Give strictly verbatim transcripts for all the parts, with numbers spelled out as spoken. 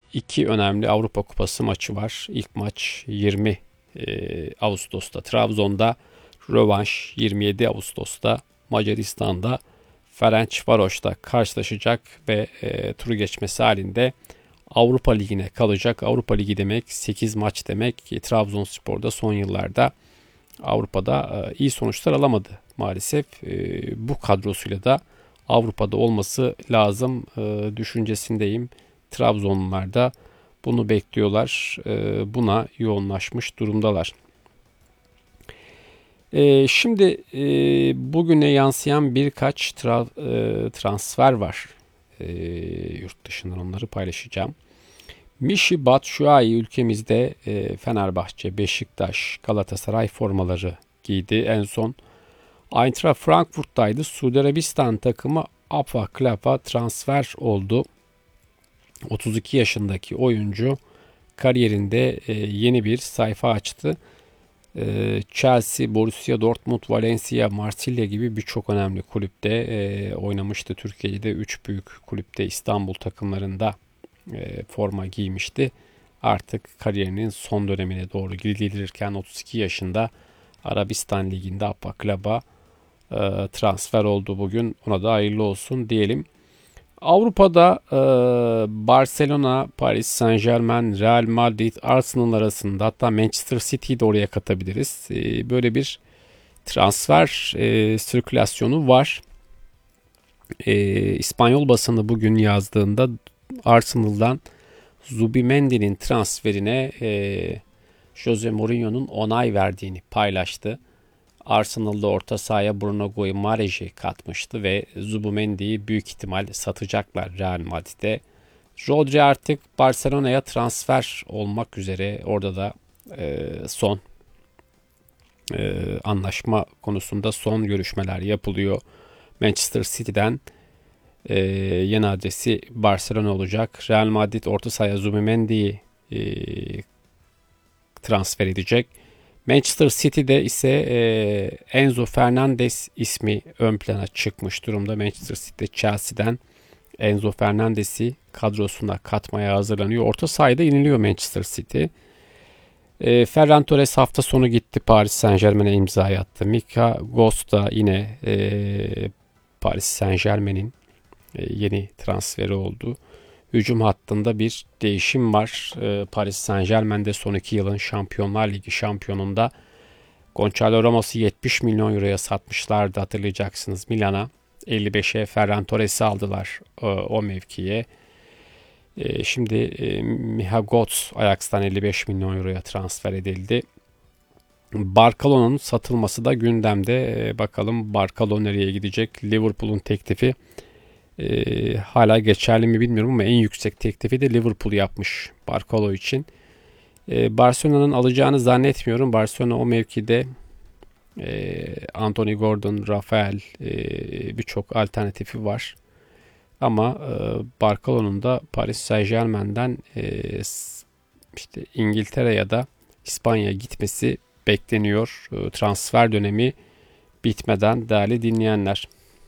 iki önemli Avrupa Kupası maçı var. İlk maç yirmi Ağustos'ta Trabzon'da, rövanş yirmi yedi Ağustos'ta Macaristan'da Ferencvaros'ta karşılaşacak ve e, turu geçmesi halinde Avrupa Ligi'ne kalacak. Avrupa Ligi demek sekiz maç demek. E, Trabzonspor'da son yıllarda Avrupa'da e, iyi sonuçlar alamadı maalesef. E, bu kadrosuyla da Avrupa'da olması lazım e, düşüncesindeyim. Trabzonlular da bunu bekliyorlar. E, buna yoğunlaşmış durumdalar. E, şimdi e, bugüne yansıyan birkaç tra, e, transfer var. E, yurt dışından onları paylaşacağım. Michy Batshuayi ülkemizde e, Fenerbahçe, Beşiktaş, Galatasaray formaları giydi. En son Eintracht Frankfurt'taydı. Suudi Arabistan takımı Afa Club'a transfer oldu. otuz iki yaşındaki oyuncu kariyerinde e, yeni bir sayfa açtı. E, Chelsea, Borussia Dortmund, Valencia, Marsilya gibi birçok önemli kulüpte e, oynamıştı. Türkiye'de üç büyük kulüpte, İstanbul takımlarında e, forma giymişti. Artık kariyerinin son dönemine doğru gidilirken otuz iki yaşında Arabistan Ligi'nde Afa Club'a e, transfer oldu bugün. Ona da hayırlı olsun diyelim. Avrupa'da e, Barcelona, Paris Saint-Germain, Real Madrid, Arsenal arasında, hatta Manchester City'yi de oraya katabiliriz. E, böyle bir transfer e, sirkülasyonu var. E, İspanyol basını bugün yazdığında Arsenal'dan Zubimendi'nin transferine e, Jose Mourinho'nun onay verdiğini paylaştı. Arsenal'da orta sahaya Bruno Guimarães'i katmıştı ve Zubimendi'yi büyük ihtimal satacaklar Real Madrid'e. Rodri artık Barcelona'ya transfer olmak üzere. Orada da e, son e, anlaşma konusunda son görüşmeler yapılıyor. Manchester City'den e, yeni adresi Barcelona olacak. Real Madrid orta sahaya Zubimendi'yi e, transfer edecek. Manchester City'de ise e, Enzo Fernandez ismi ön plana çıkmış durumda. Manchester City Chelsea'den Enzo Fernandez'i kadrosuna katmaya hazırlanıyor. Orta sahada yeniliyor Manchester City. E, Ferran Torres hafta sonu gitti, Paris Saint-Germain'e imza attı. Mika Ghost da yine e, Paris Saint-Germain'in e, yeni transferi oldu. Hücum hattında bir değişim var. Paris Saint-Germain'de son iki yılın Şampiyonlar Ligi şampiyonunda Gonçalo Ramos'u yetmiş milyon euroya satmışlardı, hatırlayacaksınız, Milan'a. elli beşe Ferran Torres'i aldılar o mevkiye. Şimdi Miha Götze Ajax'tan elli beş milyon euroya transfer edildi. Barkalon'un satılması da gündemde. Bakalım Barkalon nereye gidecek? Liverpool'un teklifi Ee, hala geçerli mi bilmiyorum ama en yüksek teklifi de Liverpool yapmış Barkalo için. Ee, Barcelona'nın alacağını zannetmiyorum. Barcelona o mevkide e, Anthony Gordon, Rafael e, birçok alternatifi var. Ama e, Barkalo'nun da Paris Saint-Germain'den e, işte İngiltere ya da İspanya'ya gitmesi bekleniyor. E, transfer dönemi bitmeden değerli dinleyenler.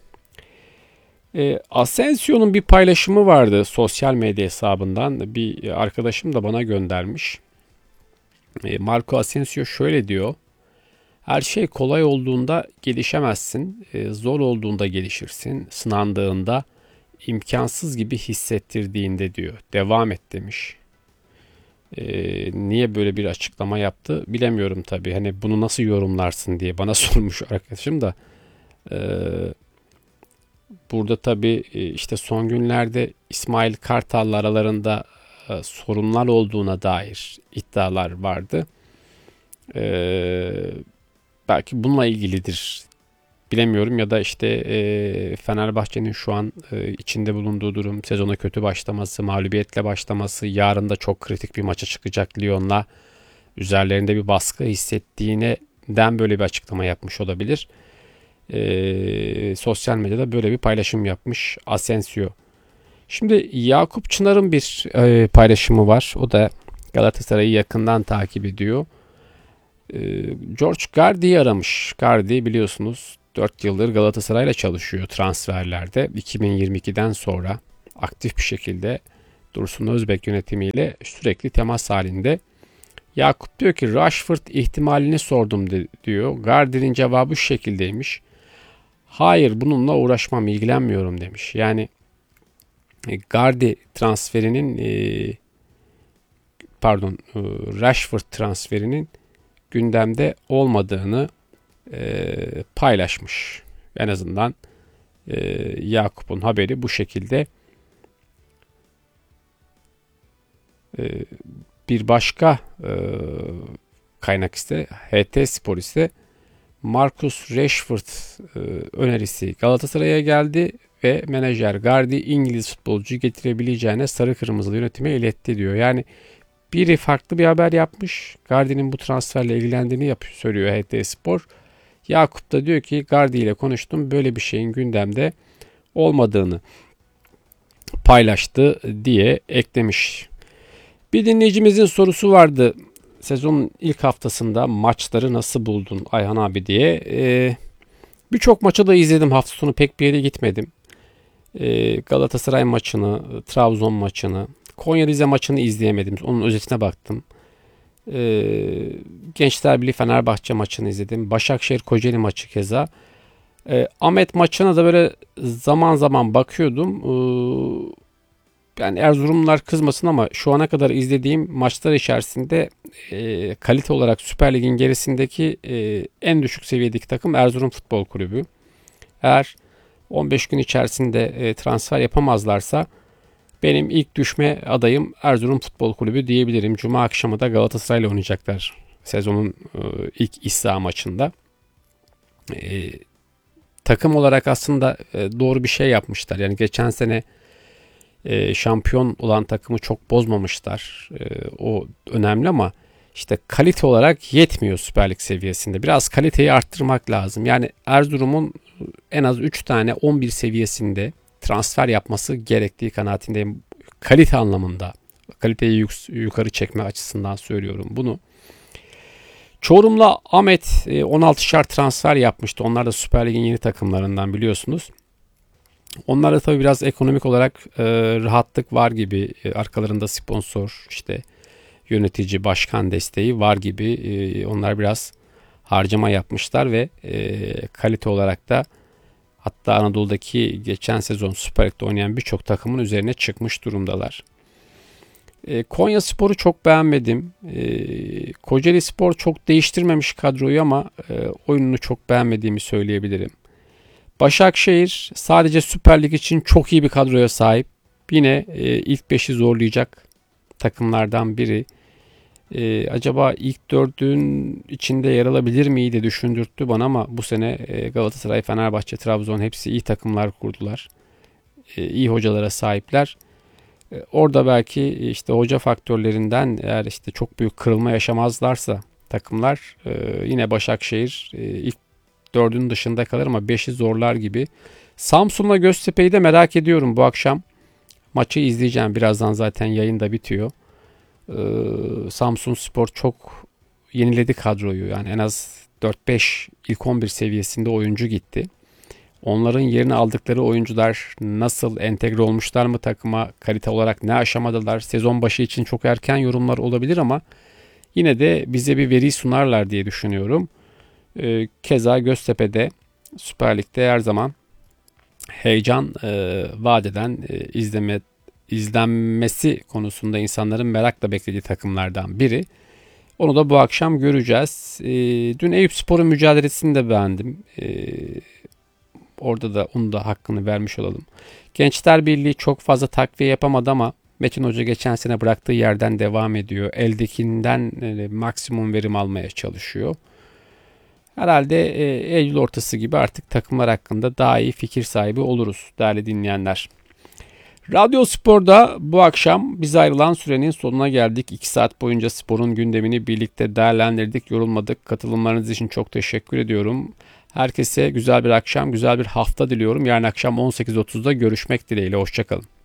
E, Asensio'nun bir paylaşımı vardı sosyal medya hesabından. Bir arkadaşım da bana göndermiş. E, Marco Asensio şöyle diyor. Her şey kolay olduğunda gelişemezsin. E, zor olduğunda gelişirsin. Sınandığında, imkansız gibi hissettirdiğinde diyor. Devam et demiş. E, niye böyle bir açıklama yaptı bilemiyorum tabii. Hani bunu nasıl yorumlarsın diye bana sormuş arkadaşım da. Eee Burada tabii işte son günlerde İsmail Kartal'la aralarında sorunlar olduğuna dair iddialar vardı. Ee, belki bununla ilgilidir. Bilemiyorum ya da işte e, Fenerbahçe'nin şu an e, içinde bulunduğu durum, sezona kötü başlaması, mağlubiyetle başlaması, yarın da çok kritik bir maça çıkacak Lyon'la, üzerlerinde bir baskı hissettiğinden böyle bir açıklama yapmış olabilir. E, sosyal medyada böyle bir paylaşım yapmış Asensio. Şimdi Yakup Çınar'ın bir e, paylaşımı var. O da Galatasaray'ı yakından takip ediyor. E, George Gardi'yi aramış. Gardi biliyorsunuz dört yıldır Galatasaray'la çalışıyor transferlerde. iki bin yirmi ikiden sonra aktif bir şekilde Dursun Özbek yönetimiyle sürekli temas halinde. Yakup diyor ki Rashford ihtimalini sordum de, diyor. Gardi'nin cevabı şu şekildeymiş. Hayır, bununla uğraşmam, ilgilenmiyorum demiş. Yani e, Gardi transferinin e, pardon e, Rashford transferinin gündemde olmadığını e, paylaşmış. En azından e, Yakup'un haberi bu şekilde. E, bir başka e, kaynak ise H T Spor ise Marcus Rashford e, önerisi Galatasaray'a geldi ve menajer Gardi İngiliz futbolcuyu getirebileceğine sarı kırmızılı yönetime iletti diyor. Yani biri farklı bir haber yapmış. Gardi'nin bu transferle ilgilendiğini yapıyor, söylüyor H T Spor. Yakup da diyor ki Gardi ile konuştum, böyle bir şeyin gündemde olmadığını paylaştı diye eklemiş. Bir dinleyicimizin sorusu vardı. Sezonun ilk haftasında maçları nasıl buldun Ayhan abi diye. Ee, Birçok maçı da izledim. Hafta sonu pek bir yere gitmedim. Ee, Galatasaray maçını, Trabzon maçını, Konya Rize maçını izleyemedim. Onun özetine baktım. Ee, Gençler Birliği Fenerbahçe maçını izledim. Başakşehir Kocaeli maçı keza. Ee, Ahmet maçına da böyle zaman zaman bakıyordum. Ee, Yani Erzurumlular kızmasın ama şu ana kadar izlediğim maçlar içerisinde e, kalite olarak Süper Lig'in gerisindeki e, en düşük seviyedeki takım Erzurum Futbol Kulübü. Eğer on beş gün içerisinde e, transfer yapamazlarsa benim ilk düşme adayım Erzurum Futbol Kulübü diyebilirim. Cuma akşamı da Galatasaray ile oynayacaklar sezonun e, ilk İSA maçında. E, takım olarak aslında e, doğru bir şey yapmışlar. Yani geçen sene E, şampiyon olan takımı çok bozmamışlar. E, o önemli ama işte kalite olarak yetmiyor Süper Lig seviyesinde. Biraz kaliteyi arttırmak lazım. Yani Erzurum'un en az üç tane on bir seviyesinde transfer yapması gerektiği kanaatindeyim. Kalite anlamında. Kaliteyi yuk- yukarı çekme açısından söylüyorum bunu. Çorum'la Ahmet e, on altışar transfer yapmıştı. Onlar da Süper Lig'in yeni takımlarından biliyorsunuz. Onlarda tabii biraz ekonomik olarak e, rahatlık var gibi. E, arkalarında sponsor, işte yönetici, başkan desteği var gibi. E, onlar biraz harcama yapmışlar ve e, kalite olarak da hatta Anadolu'daki geçen sezon Süper Lig'de oynayan birçok takımın üzerine çıkmış durumdalar. E, Konya Spor'u çok beğenmedim. E, Kocaeli Spor çok değiştirmemiş kadroyu ama e, oyununu çok beğenmediğimi söyleyebilirim. Başakşehir sadece Süper Lig için çok iyi bir kadroya sahip. Yine e, ilk beşi zorlayacak takımlardan biri. E, acaba ilk dördün içinde yer alabilir miydi düşündürttü bana ama bu sene e, Galatasaray, Fenerbahçe, Trabzon hepsi iyi takımlar kurdular. E, iyi hocalara sahipler. E, orada belki işte hoca faktörlerinden eğer işte çok büyük kırılma yaşamazlarsa takımlar e, yine Başakşehir e, ilk dördünün dışında kalır ama beşi zorlar gibi. Samsun'la Göztepe'yi de merak ediyorum bu akşam. Maçı izleyeceğim. Birazdan zaten yayın da bitiyor. Ee, Samsun Spor çok yeniledi kadroyu. Yani en az dört beş ilk on bir seviyesinde oyuncu gitti. Onların yerini aldıkları oyuncular nasıl entegre olmuşlar mı takıma? Kalite olarak ne aşamadalar? Sezon başı için çok erken yorumlar olabilir ama yine de bize bir veri sunarlar diye düşünüyorum. Keza Göztepe'de Süper Lig'de her zaman heyecan e, vaat eden e, izleme, izlenmesi konusunda insanların merakla beklediği takımlardan biri. Onu da bu akşam göreceğiz. E, dün Eyüpspor'un mücadelesini de beğendim. E, orada da onun da hakkını vermiş olalım. Gençler Birliği çok fazla takviye yapamadı ama Metin Hoca geçen sene bıraktığı yerden devam ediyor. Eldekinden e, maksimum verim almaya çalışıyor. Herhalde e, Eylül ortası gibi artık takımlar hakkında daha iyi fikir sahibi oluruz değerli dinleyenler. Radyo Spor'da bu akşam biz ayrılan sürenin sonuna geldik. iki saat boyunca sporun gündemini birlikte değerlendirdik, yorulmadık. Katılımlarınız için çok teşekkür ediyorum. Herkese güzel bir akşam, güzel bir hafta diliyorum. Yarın akşam on sekiz otuzda görüşmek dileğiyle. Hoşçakalın.